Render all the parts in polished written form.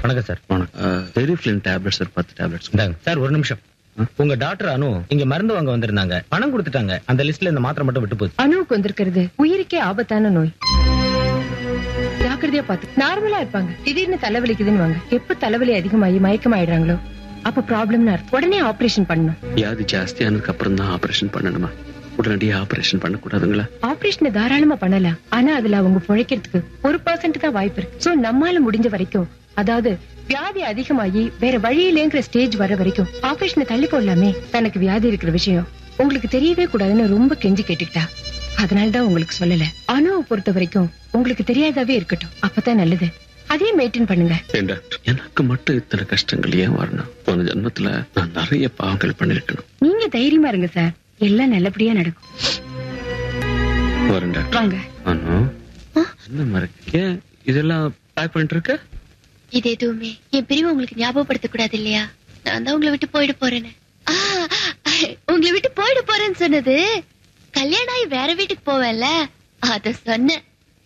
வணக்கம் sir. பெரிஃபிலின் tablets sir, 10 tablets. Sir ஒரு நிமிஷம். உங்க டாக்டர் அனு இங்க மருந்து வாங்க வந்திருந்தாங்க. பணம் கொடுத்துட்டாங்க. அந்த லிஸ்ட்ல இந்த மாத்திரை மட்டும் விட்டு போகுது. அனுவுக்கு வந்திருக்கிறது உயிருக்கே ஆபத்தான நோய். ஜாக்கிரதையா பார்த்து. நார்மலா இருப்பாங்க, திடீர்னு தலைவலிக்குதுன்னு வாங்க. எப்ப தலைவலி அதிகமாகி மயக்கமாயிடுறாங்களோ அப்ப ப்ராப்ளம்னா உடனே ஆபரேஷன் பண்ணணும். வியாதி ஜாஸ்தியானதுக்கு அப்புறம் தான் ஆபரேஷன் பண்ணணுமா? உடனடியா ஆபரேஷன் பண்ண கூடாதுங்களா? ஆபரேஷனை தாராளமா பண்ணலாம். ஆனா அதுல அவங்க பிழைக்கிறதுக்கு 1% தான் வாய்ப்பு இருக்கு. சோ நம்மால முடிஞ்ச வரைக்கும், அதாவது வியாதி அதிகமாகி வேற வழியிலேங்கிற ஸ்டேஜ் வர வரைக்கும் ஆபரேஷனை தள்ளி போடலாமே. தனக்கு வியாதி இருக்கிற விஷயம் உங்களுக்கு தெரியவே கூடாதுன்னு ரொம்ப கெஞ்சி கேட்டுக்கிட்டா. அதனாலதான் உங்களுக்கு சொல்லல. அணுவை பொறுத்த வரைக்கும் உங்களுக்கு தெரியாதாவே இருக்கட்டும், அப்பதான் நல்லது. அதே மெயின்டைன் பண்ணுங்க. எனக்கு மட்டும் இத்தனை கஷ்டங்கள் ஏன் வரணும்? போன ஜென்மத்துல நான் நிறைய பாவங்கள் பண்ணிருக்கணும். நீங்க தைரியமா இருங்க சார், எல்லாம் நல்லபடியா நடக்கும். வாங்க. என்ன மறக்க இதெல்லாம் பேக் பண்ணிட்டு இருக்க? இது எதுவுமே என் பிரிவு உங்களுக்கு ஞாபகப்படுத்த கூடாது இல்லையா? நான் தான் உங்களை விட்டு போயிட போறேன்னு. உங்களை விட்டு போயிட போறேன்னு சொன்னது கல்யாணம் ஆகி வேற வீட்டுக்கு போவேன்ல, அத சொன்னேன்.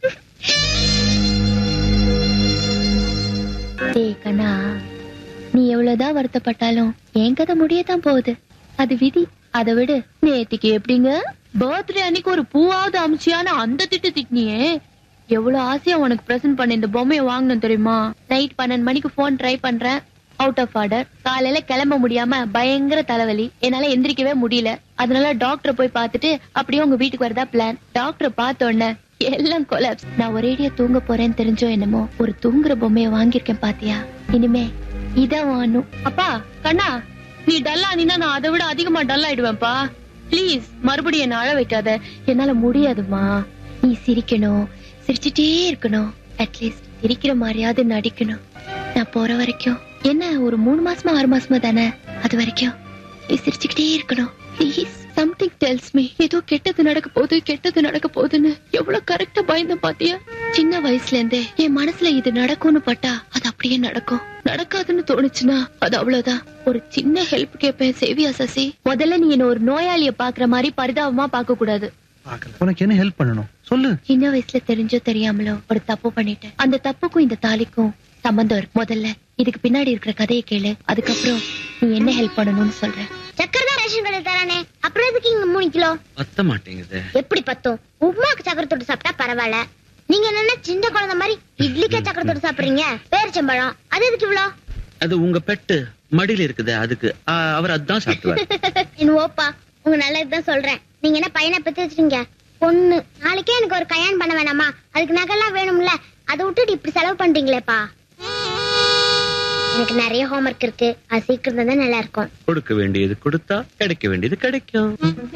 கண்ணா, நீ எவ்வளவுதான் வருத்தப்பட்டாலும் என் கதை முடியத்தான் போகுது. அது விதி. அதை விடு. நேத்திக்கு எப்படிங்க பர்த்டே அன்னைக்கு ஒரு பூவாவது அமிச்சியான அந்த திட்டு திட்டினியே. எவ்வளவு ஆசையா உனக்கு பிரசன்ட் பண்ண இந்த பொம்மையை வாங்கணும் தெரியுமா? நைட் 12 மணிக்கு போன் ட்ரை பண்றேன், அவுட் ஆஃப் ஆர்டர். காலையில கிளம்ப முடியாம பயங்கர தலைவலி, என்னால எந்திரிக்கவே முடியல. அதனால டாக்டர் போய் பார்த்துட்டு அப்படியே உங்க வீட்டுக்கு வரதா பிளான். டாக்டர் பார்த்த உடனே எல்லாம் கொலாப்ஸ். நான் ஒரேடியா தூங்க போறேன்னு தெரிஞ்சோ என்னமோ ஒரு தூங்குற பொம்மையை வாங்கியிருக்கேன் பாத்தியா? இனிமே இதான் வாங்கணும். அப்பா கண்ணா, நீ டல்லா ஆனினா நான் அதை விட அதிகமா டல் ஆயிடுவேன்ப்பா. பிளீஸ் மறுபடியும் என்ன அழ வைக்காத, என்னால முடியாதுமா. நீ சிரிக்கணும், சிரிச்சுட்டே இருக்கணும். அட்லீஸ்ட் சிரிக்கிற மாதிரியாவது நடிக்கணும். நான் போற வரைக்கும், என்ன ஒரு 3 மாசமா 6 மாசமா தானே, அது வரைக்கும் நீ சிரிச்சுக்கிட்டே இருக்கணும். ப்ளீஸ். சம்திங் டெல்ஸ் மீ ஏதோ கெட்டது நடக்க போகுது, கெட்டது நடக்க போகுதுன்னு. எவ்வளவு கரெக்டா பயந்த பாத்தியா? சின்ன வயசுல இருந்தே என் மனசுல இது நடக்கும்னு பட்டா அது அப்படியே நடக்கும். நடக்காதுன்னு தோணுச்சுன்னா அது அவ்வளவுதான். ஒரு சின்ன ஹெல்ப் கேட்பேன், சேவியா சசி? முதல்ல நீ என்ன ஒரு நோயாளிய பாக்குற மாதிரி பரிதாபமா பார்க்க கூடாது. உனக்கு என்ன ஹெல்ப் பண்ணணும் சொல்லு. சின்ன வயசுல தெரிஞ்சோ தெரியாமலோ ஒரு தப்பு பண்ணிட்டேன். அந்த தப்புக்கும் இந்த தாலிக்கும் சம்பந்தம் இருக்கு. முதல்ல இதுக்கு பின்னாடி இருக்கிற கதையை கேளு, அதுக்கப்புறம் நீ என்ன ஹெல்ப் பண்ணணும்னு சொல்றேன். சக்கரை தான் ரேஷன் கடையில் தரானே, அப்புறம் எதுக்கு இங்க 3 கிலோ? பத்த மாட்டேங்குது. எப்படி பத்தும்? உப்புமாக்கு சக்கரை தொட்டு சாப்பிட்டா பரவாயில்ல. நீங்க என்னன்னா சின்ன குழந்தை மாதிரி இட்லிக்கே சக்கரை தொட்டு சாப்பிடுறீங்க. பேரிச்சம்பழம் அது எதுக்கு இவ்வளோ? அது உங்க பெட்டு மடியில இருக்குது, அதுக்கு அவர் அதான் சாப்பிடுவார். என் ஓப்பா, உங்க நல்லதுதான் சொல்றேன். நீங்க என்ன பையனை பெத்து வச்சிருக்கீங்க? பொண்ணு நாளைக்கே எனக்கு ஒரு கல்யாணம் பண்ண வேணாமா? அதுக்கு நகைலாம் வேணும்ல, அதை விட்டுட்டு இப்படி செலவு பண்றீங்களேப்பா. எனக்கு நிறைய ஹோம்வொர்க் இருக்கு, அது சீக்கிரம் தான் நல்லா இருக்கும். கொடுக்க வேண்டியது கொடுத்தா கிடைக்க வேண்டியது கிடைக்கும்.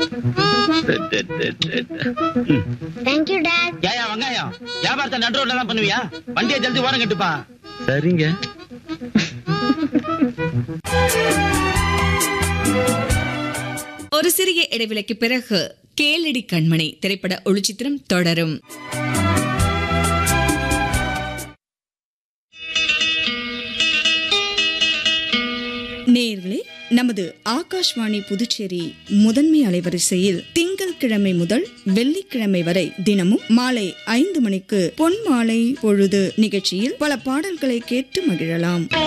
Thank you dot. ஏயா வெங்காயம் வியாபாரத்தை நடு ரோட்ல தான் பண்ணுவியா? வண்டியை ஜல்தி ஓரம் கட்டுப்பா. சரிங்க. ஒரு சிறிய இடைவெளிக்கு பிறகு கேளடி கண்மணி திரைப்பட ஒளிச்சித்திரம் தொடரும். நேயர்களே, நமது ஆகாஷ்வாணி புதுச்சேரி முதன்மை அலைவரிசையில் திங்கட்கிழமை முதல் வெள்ளிக்கிழமை வரை தினமும் மாலை 5 மணிக்கு பொன் மாலை பொழுது நிகழ்ச்சியில் பல பாடல்களை கேட்டு மகிழலாம்.